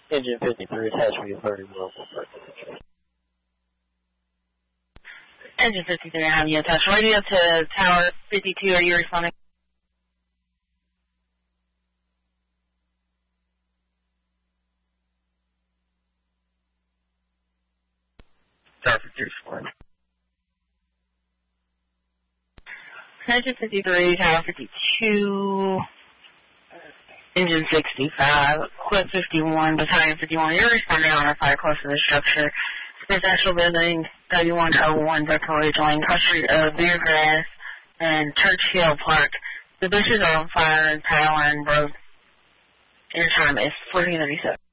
Engine 53 attached for your 30 miles. Engine 53, I have you attached. Radio to Tower 52, are you responding? Tower 54. Engine 53, Tower 52, Engine 65, Quit 51, Battalion 51. You're responding on a fire close to the structure. Residential building, 3101 Brooklyn Ridge Lane, cross street of Beergrass and Churchill Park. The bushes are on fire and power line broke. Your time is 14:37.